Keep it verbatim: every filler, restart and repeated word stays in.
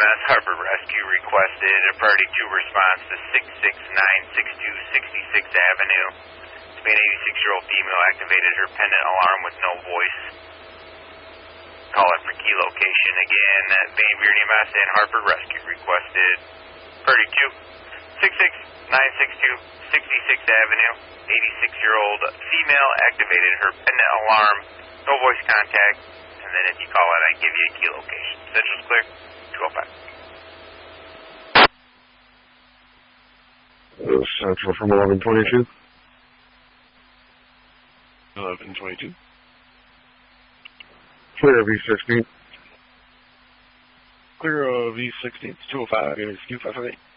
S, Hartford Rescue requested a priority two response to six six nine six two sixty-sixth Avenue. An eighty-six-year-old female activated her pendant alarm with no voice. Calling for key location again. Van Buren E M S and Hartford Rescue requested priority two six six nine six two sixty-sixth Avenue. eighty-six-year-old female activated her pendant alarm. No voice contact. And then if you call it, I give you a key location. Central's clear. two oh five. Uh, Central from eleven twenty-two. eleven twenty-two. Clear V sixteen. Clear uh, V sixteen. two oh five. Q five five eight.